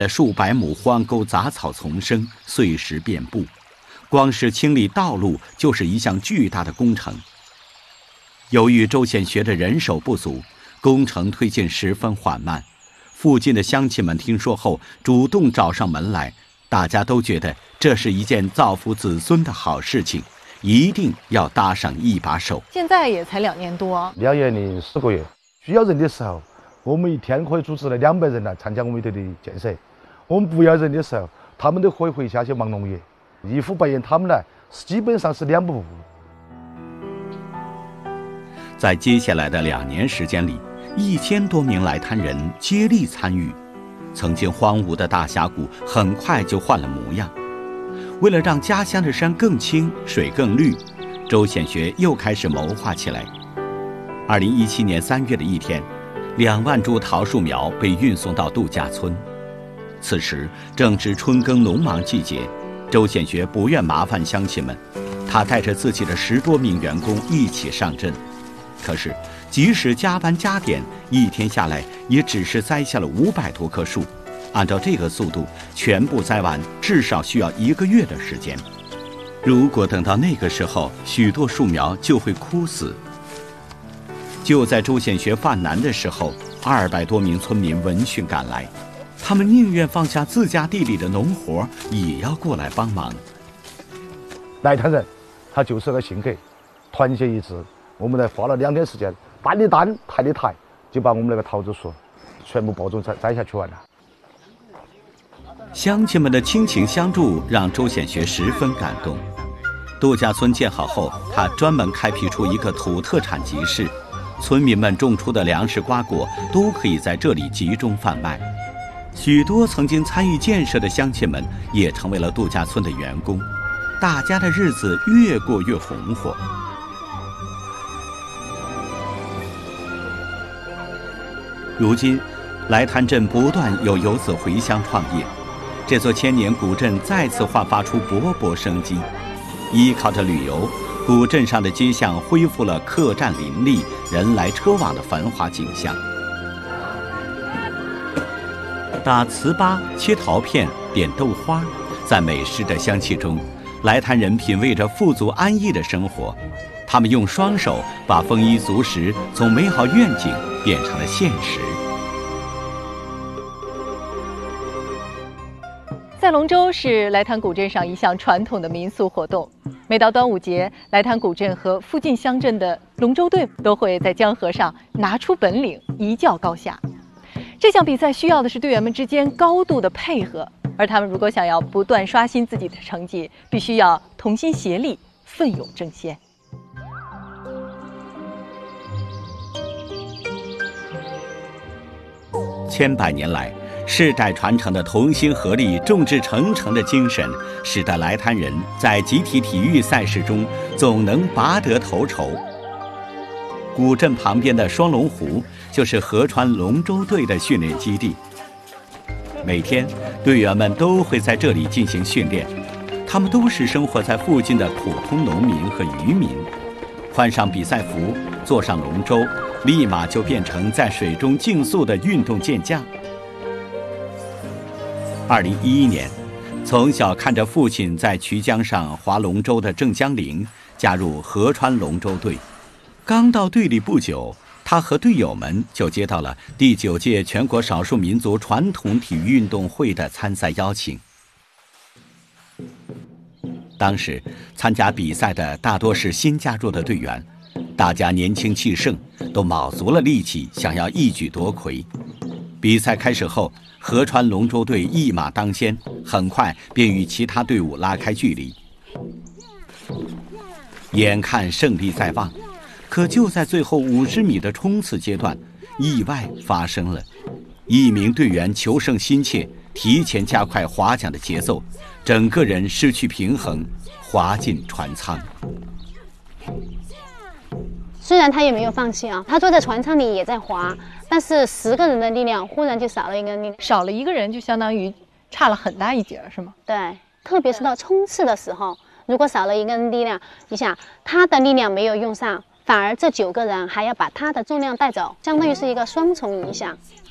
数百亩荒沟杂草丛生，碎石遍布，光是清理道路就是一项巨大的工程。由于周县学的人手不足，工程推进十分缓慢。附近的乡亲们听说后，主动找上门来，大家都觉得这是一件造福子孙的好事情，一定要搭上一把手。 现在也才2年多 ，2年零10个月。需要人的时候，我们一天可以组织了200人来参加我们队的建设。我们不要人的时候，他们都可以回家去忙农业。一呼百应，他们呢基本上是2不误。 在接下来的2年时间里，1000多名来滩人接力参与，曾经荒芜的大峡谷很快就换了模样。为了让家乡的山更青、水更绿，周县学又开始谋划起来。2017年3月的一天，2万株桃树苗被运送到度假村。此时正值春耕农忙季节，周县学不愿麻烦乡亲们，他带着自己的10多名员工一起上阵。可是即使加班加点，一天下来也只是栽下了500多棵树。按照这个速度，全部栽完至少需要1个月的时间。如果等到那个时候，许多树苗就会枯死。就在周县学犯难的时候，200多名村民闻讯赶来，他们宁愿放下自家地里的农活，也要过来帮忙。 来滩人，他就是个性格，团结一致。我们才花了2天时间，担的担，抬的抬，就把我们那个桃子树全部播种栽下去完了。 乡亲们的亲情相助让周县学十分感动。度假村建好后，他专门开辟出一个土特产集市，村民们种出的粮食瓜果都可以在这里集中贩卖。许多曾经参与建设的乡亲们也成为了度假村的员工，大家的日子越过越红火。如今，来滩镇不断有游子回乡创业，这座千年古镇再次焕发出勃勃生机。依靠着旅游，古镇上的街巷恢复了客栈林立、人来车往的繁华景象。打糍粑、切桃片、点豆花，在美食的香气中，来滩人品味着富足安逸的生活。他们用双手把丰衣足食从美好愿景变成了现实。 赛龙舟是来滩古镇上一项传统的民俗活动。每到端午节，来滩古镇和附近乡镇的龙舟队都会在江河上拿出本领，一较高下。这项比赛需要的是队员们之间高度的配合，而他们如果想要不断刷新自己的成绩，必须要同心协力，奋勇争先。 千百年来，世代传承的同心合力、众志成城的精神，使得来滩人在集体体育赛事中总能拔得头筹。古镇旁边的双龙湖就是合川龙舟队的训练基地，每天队员们都会在这里进行训练。他们都是生活在附近的普通农民和渔民，换上比赛服，坐上龙舟，立马就变成在水中竞速的运动健将。2011年，从小看着父亲在衢江上划龙舟的郑江玲加入合川龙舟队。刚到队里不久，他和队友们就接到了第9届全国少数民族传统体育运动会的参赛邀请。当时参加比赛的大多是新加入的队员，大家年轻气盛，都卯足了力气想要一举夺魁。比赛开始后，合川龙舟队一马当先，很快便与其他队伍拉开距离。眼看胜利在望，可就在最后50米的冲刺阶段，意外发生了。一名队员求胜心切，提前加快划桨的节奏，整个人失去平衡，滑进船舱。 虽然他也没有放弃啊，他坐在船舱里也在划，但是10个人的力量忽然就少了一个人力量， 少了一个人就相当于差了很大一截，是吗？ 对，特别是到冲刺的时候，如果少了一个人力量，你想他的力量没有用上，反而这9个人还要把他的重量带走，相当于是一个双重影响。